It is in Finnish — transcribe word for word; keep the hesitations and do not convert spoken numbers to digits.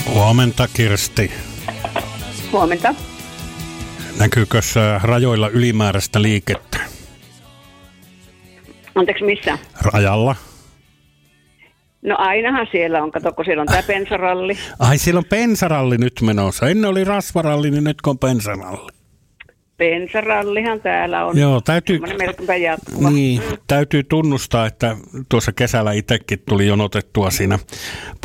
Huomenta, Kirsti. Huomenta. Näkyykö rajoilla ylimääräistä liikettä? Anteeksi, missä? Rajalla. No ainahan siellä on. Kato, kun siellä on tämä bensaralli. Ai, siellä on bensaralli nyt menossa. Ennen oli rasvaralli, niin nyt on bensaralli. Bensarallihan täällä on. Joo, täytyy, niin, täytyy tunnustaa, että tuossa kesällä itsekin tuli jonotettua siinä